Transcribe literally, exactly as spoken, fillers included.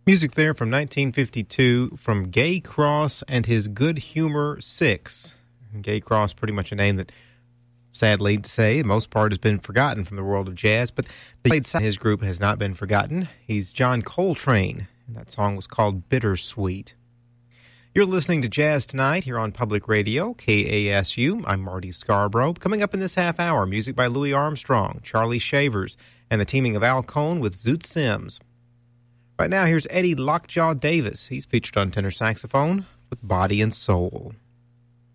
Music there from nineteen fifty-two from Gay Cross and his Good Humor Six. Gay Cross, pretty much a name that, sadly to say, the most part has been forgotten from the world of jazz, but the played side of his group has not been forgotten. He's John Coltrane, and that song was called Bittersweet. You're listening to Jazz Tonight here on Public Radio, K A S U. I'm Marty Scarborough. Coming up in this half hour, music by Louis Armstrong, Charlie Shavers, and the teaming of Al Cohn with Zoot Sims. Right now, here's Eddie Lockjaw Davis. He's featured on tenor saxophone with Body and Soul.